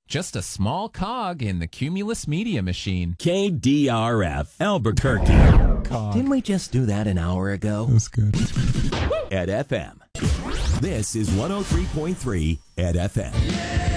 just a small cog in the Cumulus Media machine. KDRF, Albuquerque. Cog. Didn't we just do that an hour ago? That's good. At FM. This is 103.3 at FM.